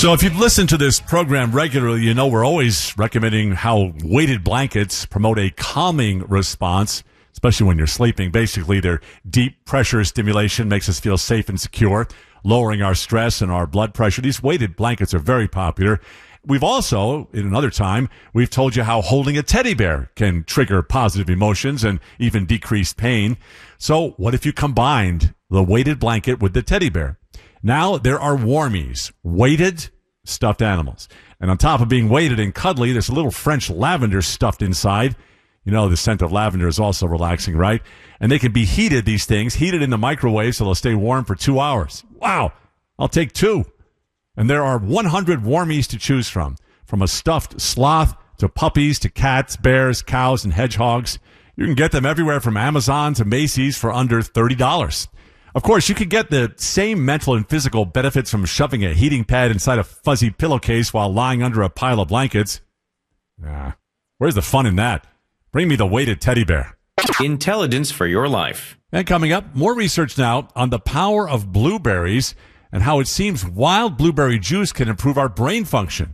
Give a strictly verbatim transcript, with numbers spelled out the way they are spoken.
So if you've listened to this program regularly, you know we're always recommending how weighted blankets promote a calming response, especially when you're sleeping. Basically, their deep pressure stimulation makes us feel safe and secure, lowering our stress and our blood pressure. These weighted blankets are very popular. We've also, in another time, we've told you how holding a teddy bear can trigger positive emotions and even decrease pain. So what if you combined the weighted blanket with the teddy bear? Now there are warmies, weighted stuffed animals. And on top of being weighted and cuddly, there's a little French lavender stuffed inside. You know, the scent of lavender is also relaxing, right? And they can be heated, these things, heated in the microwave so they'll stay warm for two hours. Wow, I'll take two. And there are one hundred warmies to choose from, from a stuffed sloth to puppies to cats, bears, cows, and hedgehogs. You can get them everywhere from Amazon to Macy's for under thirty dollars. Of course, you can get the same mental and physical benefits from shoving a heating pad inside a fuzzy pillowcase while lying under a pile of blankets. Nah, where's the fun in that? Bring me the weighted teddy bear. Intelligence for your life. And coming up, more research now on the power of blueberries and how it seems wild blueberry juice can improve our brain function.